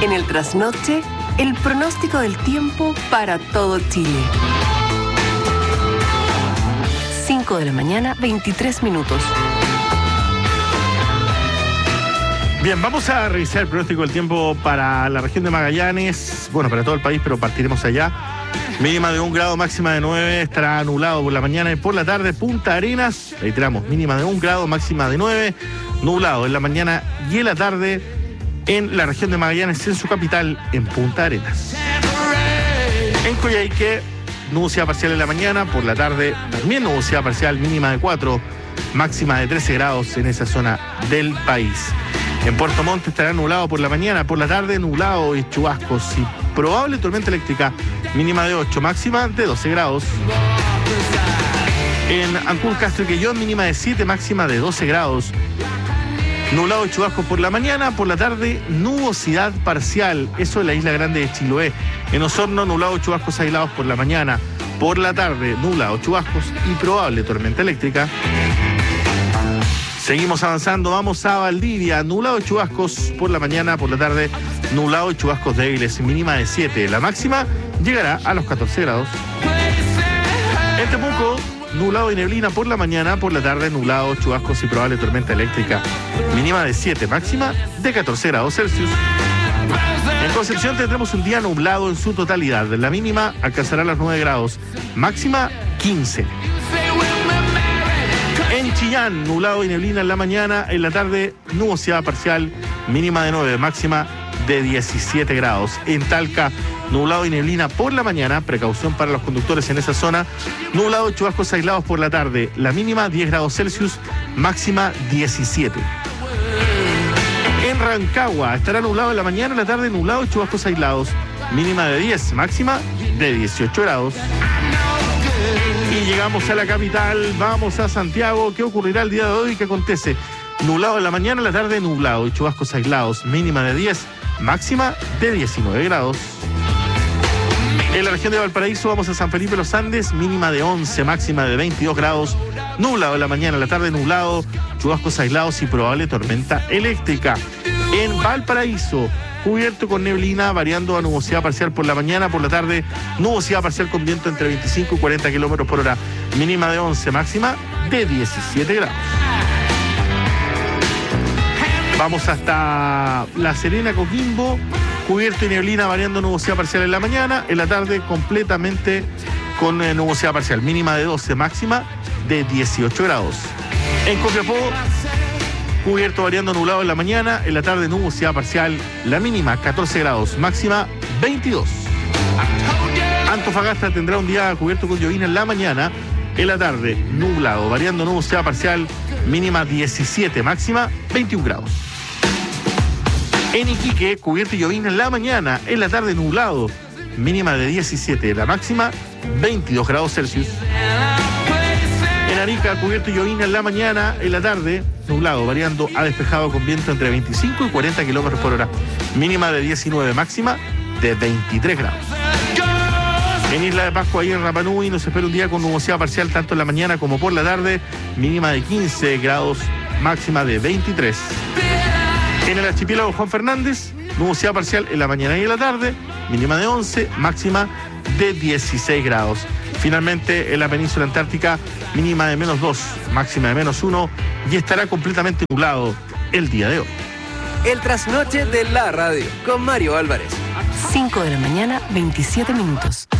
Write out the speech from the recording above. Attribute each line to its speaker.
Speaker 1: En el trasnoche, el pronóstico del tiempo para todo Chile. 5 de la mañana, 23 minutos.
Speaker 2: Bien, vamos a revisar el pronóstico del tiempo para la región de Magallanes, bueno, para todo el país, pero partiremos allá. Mínima de 1 grado, máxima de 9, estará nublado por la mañana y por la tarde. Punta Arenas, reiteramos, mínima de 1 grado, máxima de 9, nublado en la mañana y en la tarde en la región de Magallanes, en su capital, en Punta Arenas. En Coyhaique, nubosidad parcial en la mañana, por la tarde también nubosidad parcial, mínima de 4, máxima de 13 grados en esa zona del país. En Puerto Montt estará nublado por la mañana, por la tarde nublado y chubascos y probable tormenta eléctrica, mínima de 8, máxima de 12 grados. En Ancún, Castro y Quellón, mínima de 7, máxima de 12 grados. Nublado y chubascos por la mañana, por la tarde nubosidad parcial, eso en la isla grande de Chiloé. En Osorno, nublado y chubascos aislados por la mañana, por la tarde nublado, chubascos y probable tormenta eléctrica. Seguimos avanzando, vamos a Valdivia, nublado y chubascos por la mañana, por la tarde nublado y chubascos débiles, mínima de 7, la máxima llegará a los 14 grados. En Temuco, nublado y neblina por la mañana, por la tarde nublado, chubascos y probable tormenta eléctrica, mínima de 7, máxima de 14 grados Celsius. En Concepción tendremos un día nublado en su totalidad, la mínima alcanzará los 9 grados, máxima 15. En Chillán, nublado y neblina en la mañana, en la tarde nubosidad parcial, mínima de 9, máxima de 17 grados. En Talca, nublado y neblina por la mañana, precaución para los conductores en esa zona, nublado y chubascos aislados por la tarde, la mínima 10 grados Celsius, máxima 17. En Rancagua, estará nublado en la mañana, en la tarde nublado y chubascos aislados, mínima de 10, máxima de 18 grados. Y llegamos a la capital, vamos a Santiago. ¿Qué ocurrirá el día de hoy? ¿Qué acontece? Nublado en la mañana, en la tarde nublado y chubascos aislados, mínima de 10, máxima de 19 grados. En la región de Valparaíso vamos a San Felipe Los Andes, mínima de 11, máxima de 22 grados, nublado en la mañana, en la tarde nublado, chubascos aislados y probable tormenta eléctrica. En Valparaíso, cubierto con neblina, variando a nubosidad parcial por la mañana, por la tarde nubosidad parcial con viento entre 25 y 40 kilómetros por hora, mínima de 11, máxima de 17 grados. Vamos hasta La Serena, Coquimbo, cubierto y neblina, variando nubosidad parcial en la mañana, en la tarde completamente con nubosidad parcial, mínima de 12, máxima de 18 grados. En Copiapó, cubierto variando nublado en la mañana, en la tarde nubosidad parcial, la mínima 14 grados, máxima 22. Antofagasta tendrá un día cubierto con llovizna en la mañana, en la tarde nublado, variando nubosidad parcial, mínima 17, máxima 21 grados. En Iquique, cubierto y llovizna en la mañana, en la tarde nublado, mínima de 17, la máxima 22 grados Celsius. En Arica, cubierto y llovizna en la mañana, en la tarde nublado, variando a despejado con viento entre 25 y 40 kilómetros por hora, mínima de 19, máxima de 23 grados. En Isla de Pascua y en Rapa Nui nos espera un día con nubosidad parcial tanto en la mañana como por la tarde, mínima de 15 grados, máxima de 23. En el archipiélago Juan Fernández, nubosidad parcial en la mañana y en la tarde, mínima de 11, máxima de 16 grados. Finalmente, en la península antártica, mínima de -2, máxima de -1 y estará completamente nublado el día de hoy.
Speaker 3: El trasnoche de la radio con Mario Álvarez.
Speaker 1: 5 de la mañana, 27 minutos.